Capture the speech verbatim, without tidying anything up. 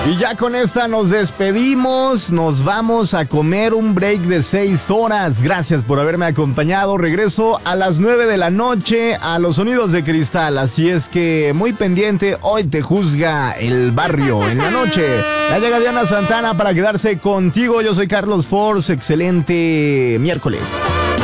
Y ya con esta nos despedimos, nos vamos a comer un break de seis horas. Gracias por haberme acompañado. Regreso a las nueve de la noche a Los Sonidos de Cristal. Así es que muy pendiente, hoy te juzga el barrio en la noche. Ya llega Diana Santana para quedarse contigo. Yo soy Carlos Force. Excelente miércoles.